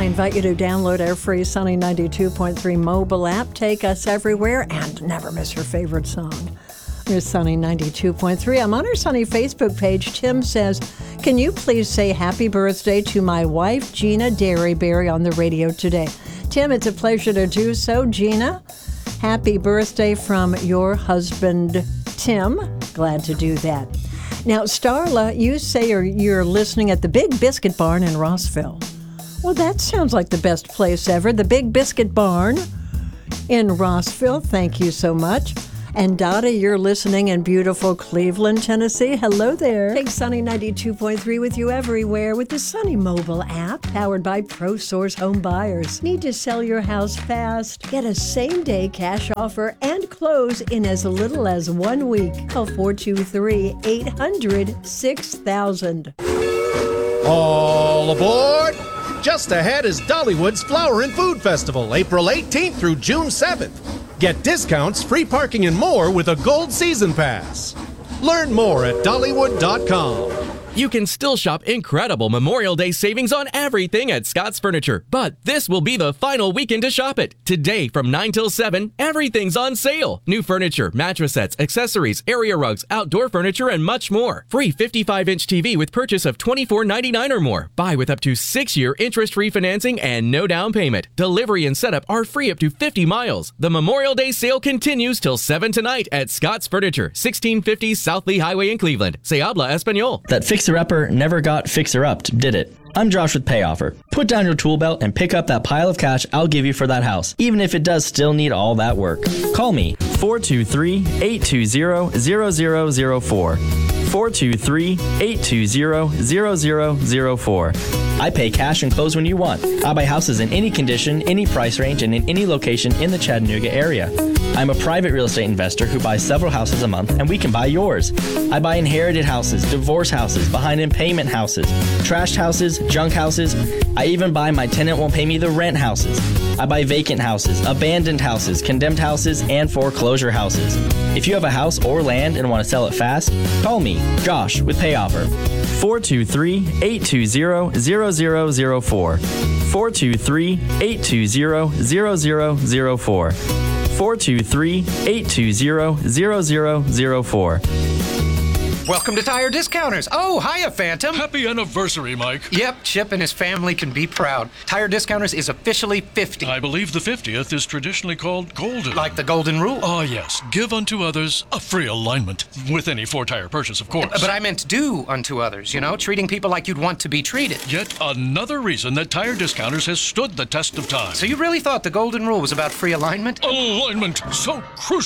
invite you to download our free Sunny 92.3 mobile app. Take us everywhere and never miss your favorite song. Here's Sunny 92.3. I'm on our Sunny Facebook page. Tim says, can you please say happy birthday to my wife, Gina Derryberry, on the radio today? Tim, it's a pleasure to do so. Gina, happy birthday from your husband, Tim. Glad to do that. Now, Starla, you say you're listening at the Big Biscuit Barn in Rossville. Well, that sounds like the best place ever. The Big Biscuit Barn in Rossville. Thank you so much. And Dottie, you're listening in beautiful Cleveland, Tennessee. Hello there. Take Sunny 92.3 with you everywhere with the Sunny mobile app powered by ProSource Home Buyers. Need to sell your house fast? Get a same-day cash offer and close in as little as 1 week. Call 423-800-6000. All aboard! Just ahead is Dollywood's Flower and Food Festival, April 18th through June 7th. Get discounts, free parking, and more with a Gold Season Pass. Learn more at Dollywood.com. You can still shop incredible Memorial Day savings on everything at Scott's Furniture, but this will be the final weekend to shop it. Today from 9 till 7, everything's on sale. New furniture, mattress sets, accessories, area rugs, outdoor furniture, and much more. Free 55-inch TV with purchase of $24.99 or more. Buy with up to 6-year interest-free financing and no down payment. Delivery and setup are free up to 50 miles. The Memorial Day sale continues till 7 tonight at Scott's Furniture, 1650 South Lee Highway in Cleveland. Se habla español. That fixer-upper never got fixer-upped, did it? I'm Josh with PayOffer. Put down your tool belt and pick up that pile of cash I'll give you for that house, even if it does still need all that work. Call me, 423-820-0004. 423-820-0004. I pay cash and close when you want. I buy houses in any condition, any price range, and in any location in the Chattanooga area. I'm a private real estate investor who buys several houses a month, and we can buy yours. I buy inherited houses, divorce houses, behind in payment houses, trashed houses, junk houses. I even buy my tenant won't pay me the rent houses. I buy vacant houses, abandoned houses, condemned houses, and foreclosure houses. If you have a house or land and want to sell it fast, call me, Josh, with PayOffer. 423-820-0004. 423-820-0004. 423-820-0004. Welcome to Tire Discounters. Oh, hiya, Phantom. Happy anniversary, Mike. Yep, Chip and his family can be proud. Tire Discounters is officially 50. I believe the 50th is traditionally called golden. Like the golden rule? Ah, yes. Give unto others a free alignment. With any 4-tire purchase, of course. But I meant do unto others, you know, treating people like you'd want to be treated. Yet another reason that Tire Discounters has stood the test of time. So you really thought the golden rule was about free alignment? Alignment, so crucial